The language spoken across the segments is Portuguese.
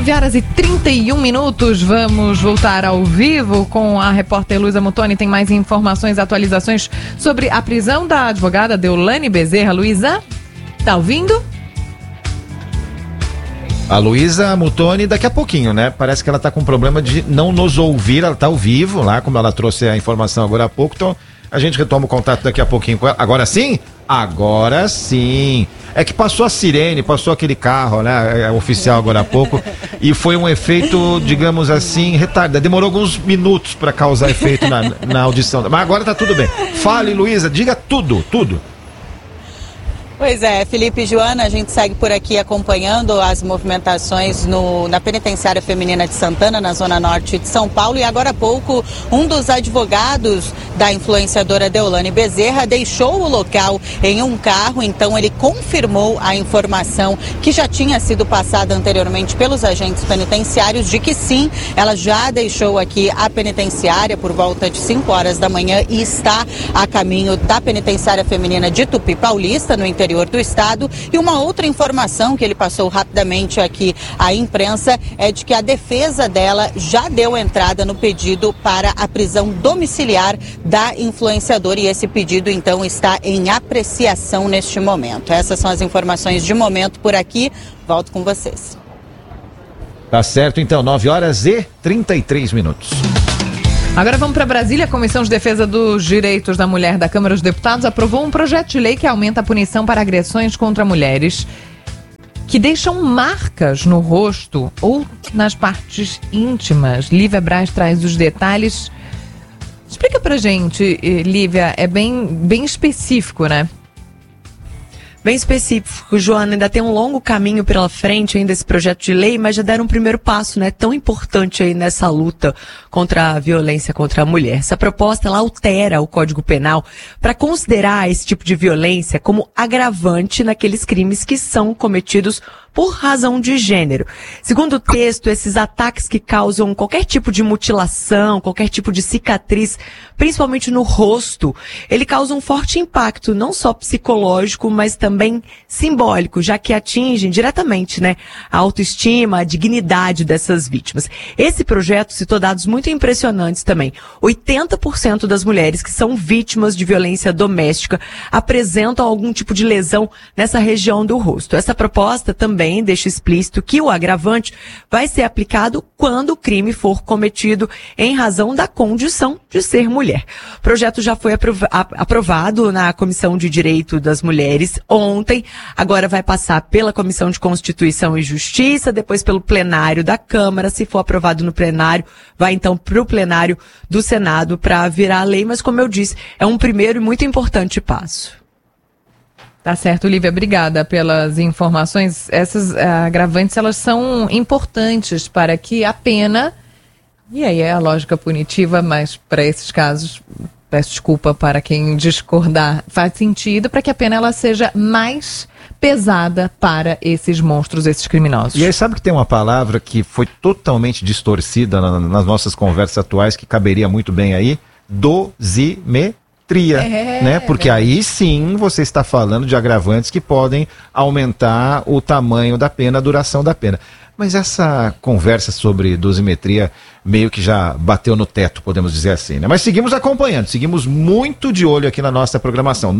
9h31. Vamos voltar ao vivo com a repórter Luísa Muttoni. Tem mais informações, atualizações sobre a prisão da advogada Deolane Bezerra. Luísa, tá ouvindo? A Luísa Muttoni daqui a pouquinho, né? Parece que ela tá com problema de não nos ouvir. Ela tá ao vivo lá, como ela trouxe a informação agora há pouco. Então a gente retoma o contato daqui a pouquinho com ela. Agora sim? Agora sim. É que passou a sirene, passou aquele carro, né? Oficial agora há pouco. E foi um efeito, digamos assim, retardado. Demorou alguns minutos para causar efeito na audição. Mas agora tá tudo bem. Fale, Luísa, diga tudo. Pois é, Felipe e Joana, a gente segue por aqui acompanhando as movimentações na penitenciária feminina de Santana, na zona norte de São Paulo. E agora há pouco, um dos advogados da influenciadora Deolane Bezerra deixou o local em um carro. Então ele confirmou a informação que já tinha sido passada anteriormente pelos agentes penitenciários de que sim, ela já deixou aqui a penitenciária por volta de 5 horas da manhã e está a caminho da penitenciária feminina de Tupi Paulista, no interior do estado. E uma outra informação que ele passou rapidamente aqui à imprensa é de que a defesa dela já deu entrada no pedido para a prisão domiciliar da influenciadora e esse pedido então está em apreciação neste momento. Essas são as informações de momento por aqui. Volto com vocês. Tá certo, então, 9h33. Agora vamos para Brasília. A Comissão de Defesa dos Direitos da Mulher da Câmara dos Deputados aprovou um projeto de lei que aumenta a punição para agressões contra mulheres que deixam marcas no rosto ou nas partes íntimas. Lívia Braz traz os detalhes. Explica pra gente, Lívia, é bem específico, né? Bem específico, Joana, ainda tem um longo caminho pela frente ainda esse projeto de lei, mas já deram um primeiro passo, né, tão importante aí nessa luta contra a violência contra a mulher. Essa proposta, ela altera o Código Penal para considerar esse tipo de violência como agravante naqueles crimes que são cometidos por razão de gênero. Segundo o texto, esses ataques que causam qualquer tipo de mutilação, qualquer tipo de cicatriz, principalmente no rosto, ele causa um forte impacto, não só psicológico, mas também simbólico, já que atingem diretamente, né, a autoestima, a dignidade dessas vítimas. Esse projeto citou dados muito impressionantes também. 80% das mulheres que são vítimas de violência doméstica apresentam algum tipo de lesão nessa região do rosto. Essa proposta também deixa explícito que o agravante vai ser aplicado quando o crime for cometido em razão da condição de ser mulher. O projeto já foi aprovado na Comissão de Direito das Mulheres ontem, agora vai passar pela Comissão de Constituição e Justiça, depois pelo plenário da Câmara. Se for aprovado no plenário, vai então para o plenário do Senado para virar lei, mas como eu disse, é um primeiro e muito importante passo. Tá certo, Lívia, obrigada pelas informações. Essas agravantes, elas são importantes para que a pena, e aí é a lógica punitiva, mas para esses casos, peço desculpa para quem discordar, faz sentido para que a pena ela seja mais pesada para esses monstros, esses criminosos. E aí sabe que tem uma palavra que foi totalmente distorcida nas nossas conversas atuais, que caberia muito bem aí? Dosimetria. Né? Porque aí sim você está falando de agravantes que podem aumentar o tamanho da pena, a duração da pena. Mas essa conversa sobre dosimetria meio que já bateu no teto, podemos dizer assim, né? Mas seguimos acompanhando, seguimos muito de olho aqui na nossa programação.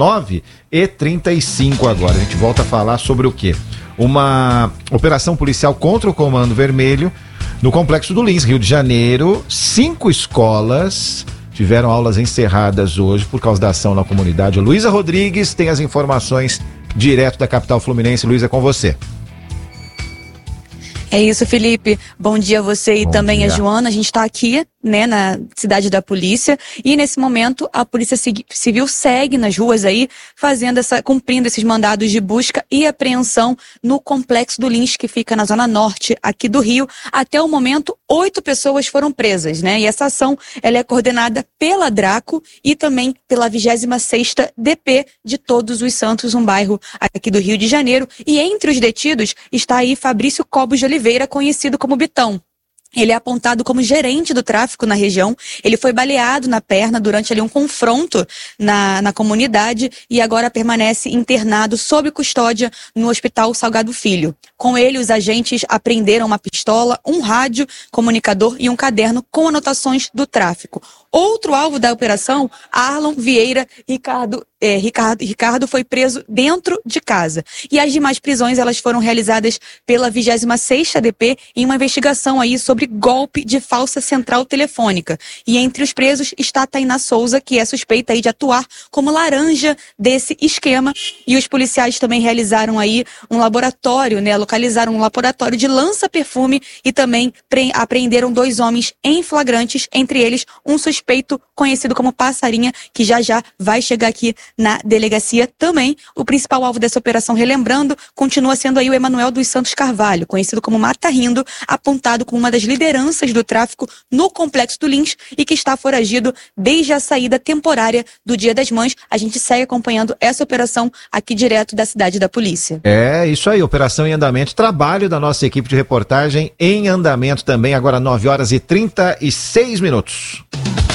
9h35 agora, a gente volta a falar sobre o quê? Uma operação policial contra o Comando Vermelho no Complexo do Lins, Rio de Janeiro. 5 escolas tiveram aulas encerradas hoje por causa da ação na comunidade. Luísa Rodrigues tem as informações direto da capital fluminense. Luísa, com você. É isso, Felipe. Bom dia a você e também a Joana. A gente está aqui, né, na cidade da polícia e nesse momento a Polícia Civil segue nas ruas aí cumprindo esses mandados de busca e apreensão no Complexo do Lins, que fica na zona norte aqui do Rio. Até o momento, 8 pessoas foram presas, né? E essa ação ela é coordenada pela Draco e também pela 26ª DP de Todos os Santos, um bairro aqui do Rio de Janeiro. E entre os detidos está aí Fabrício Cobos de Oliveira, conhecido como Bitão. Ele é apontado como gerente do tráfico na região. Ele foi baleado na perna durante ali um confronto na comunidade e agora permanece internado sob custódia no Hospital Salgado Filho. Com ele, os agentes apreenderam uma pistola, um rádio, comunicador e um caderno com anotações do tráfico. Outro alvo da operação, Arlon Vieira Ricardo foi preso dentro de casa. E as demais prisões, elas foram realizadas pela 26ª DP em uma investigação aí sobre golpe de falsa central telefônica. E entre os presos está a Tainá Souza, que é suspeita aí de atuar como laranja desse esquema. E os policiais também realizaram aí um laboratório, né? Localizaram um laboratório de lança-perfume e também apreenderam 2 homens em flagrantes, entre eles um suspeito conhecido como Passarinha, que já vai chegar aqui na delegacia também. O principal alvo dessa operação, relembrando, continua sendo aí o Emanuel dos Santos Carvalho, conhecido como Mata Rindo, apontado como uma das lideranças do tráfico no Complexo do Lins e que está foragido desde a saída temporária do Dia das Mães. A gente segue acompanhando essa operação aqui direto da cidade da polícia. É, isso aí, operação em andamento, trabalho da nossa equipe de reportagem em andamento também, agora 9h36.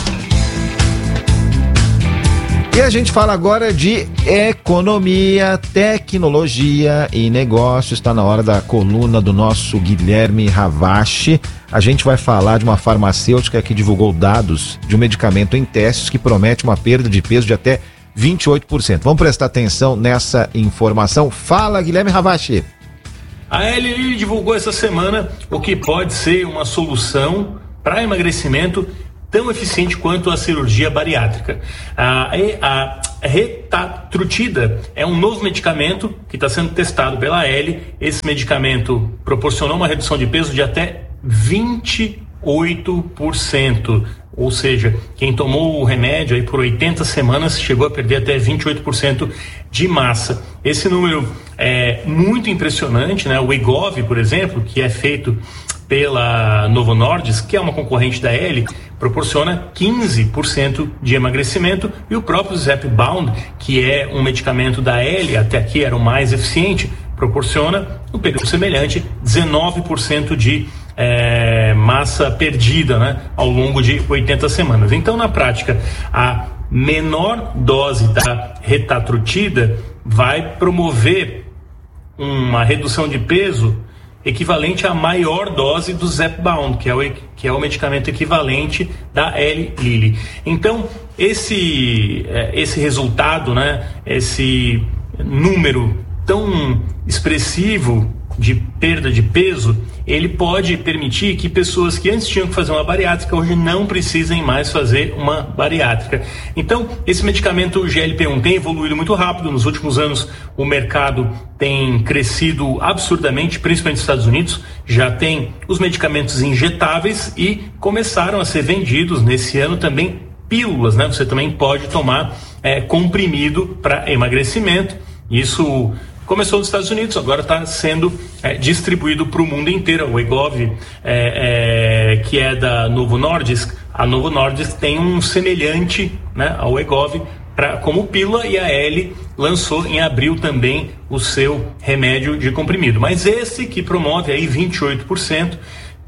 E a gente fala agora de economia, tecnologia e negócio. Está na hora da coluna do nosso Guilherme Ravache. A gente vai falar de uma farmacêutica que divulgou dados de um medicamento em testes que promete uma perda de peso de até 28%. Vamos prestar atenção nessa informação. Fala, Guilherme Ravache. A Eli Lilly divulgou essa semana o que pode ser uma solução para emagrecimento tão eficiente quanto a cirurgia bariátrica. A retatrutida é um novo medicamento que está sendo testado pela Eli. Esse medicamento proporcionou uma redução de peso de até 28%. Ou seja, quem tomou o remédio aí por 80 semanas chegou a perder até 28% de massa. Esse número é muito impressionante, né? O Wegovy, por exemplo, que é feito pela Novo Nordisk, que é uma concorrente da Eli, proporciona 15% de emagrecimento, e o próprio Zepbound, que é um medicamento da Eli, até aqui era o mais eficiente, proporciona, no período semelhante, 19% de massa perdida, né, ao longo de 80 semanas. Então, na prática, a menor dose da retatrutida vai promover uma redução de peso equivalente à maior dose do Zepbound, que é o medicamento equivalente da Eli Lilly. Então, esse resultado, né, esse número tão expressivo de perda de peso, ele pode permitir que pessoas que antes tinham que fazer uma bariátrica hoje não precisem mais fazer uma bariátrica. Então, esse medicamento GLP-1 tem evoluído muito rápido. Nos últimos anos, o mercado tem crescido absurdamente, principalmente nos Estados Unidos. Já tem os medicamentos injetáveis e começaram a ser vendidos nesse ano também pílulas, né? Você também pode tomar comprimido para emagrecimento. Isso começou nos Estados Unidos, agora está sendo distribuído para o mundo inteiro. O Wegovy, que é da Novo Nordisk, a Novo Nordisk tem um semelhante, né, ao Wegovy como pílula, e a Eli lançou em abril também o seu remédio de comprimido. Mas esse que promove aí 28%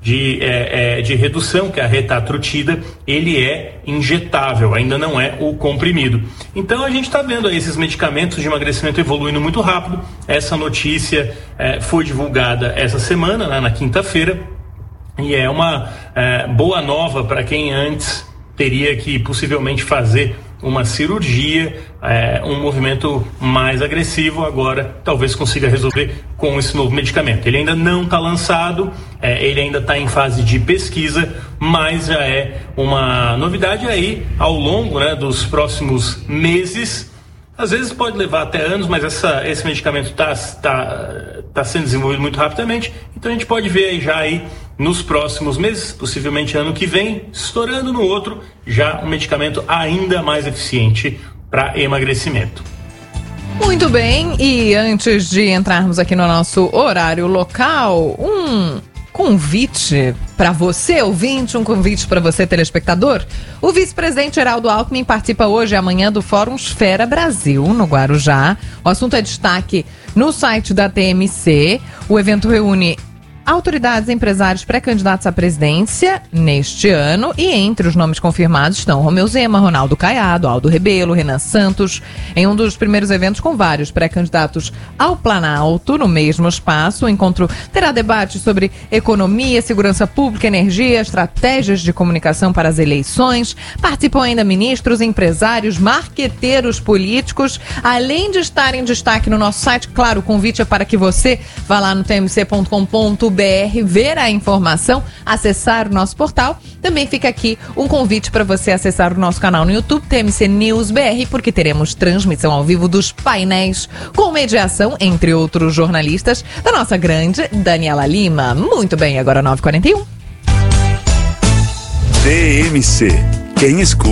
de redução, que é a retatrutida, ele é injetável, ainda não é o comprimido. Então a gente está vendo aí esses medicamentos de emagrecimento evoluindo muito rápido. Essa notícia foi divulgada essa semana, né, na quinta-feira, e é uma boa nova para quem antes teria que possivelmente fazer uma cirurgia, um movimento mais agressivo. Agora talvez consiga resolver com esse novo medicamento. Ele ainda não está lançado, ele ainda está em fase de pesquisa, mas já é uma novidade aí ao longo, né, dos próximos meses. Às vezes pode levar até anos, mas esse medicamento está sendo desenvolvido muito rapidamente. Então a gente pode ver aí já aí nos próximos meses, possivelmente ano que vem, estourando no outro, já um medicamento ainda mais eficiente para emagrecimento. Muito bem, e antes de entrarmos aqui no nosso horário local, um convite para você, ouvinte, um convite para você, telespectador. O vice-presidente Geraldo Alckmin participa hoje e amanhã do Fórum Esfera Brasil, no Guarujá. O assunto é destaque no site da TMC. O evento reúne autoridades e empresários pré-candidatos à presidência neste ano. E entre os nomes confirmados estão Romeu Zema, Ronaldo Caiado, Aldo Rebelo, Renan Santos, em um dos primeiros eventos com vários pré-candidatos ao Planalto no mesmo espaço. O encontro terá debates sobre economia, segurança pública, energia, estratégias de comunicação para as eleições. Participam ainda ministros, empresários, marqueteiros políticos, além de estar em destaque no nosso site. Claro, o convite é para que você vá lá no tmc.com.br, ver a informação, acessar o nosso portal. Também fica aqui um convite para você acessar o nosso canal no YouTube, TMC News BR, porque teremos transmissão ao vivo dos painéis com mediação, entre outros jornalistas, da nossa grande Daniela Lima. Muito bem, agora 9h41. TMC. Quem escuta